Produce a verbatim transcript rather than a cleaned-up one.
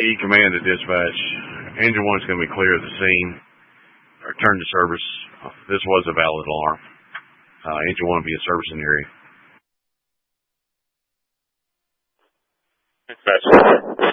E command to dispatch. Engine one is going to be clear of the scene. Return to service. This was a valid alarm. Uh, engine one will be in service in the area. Dispatch.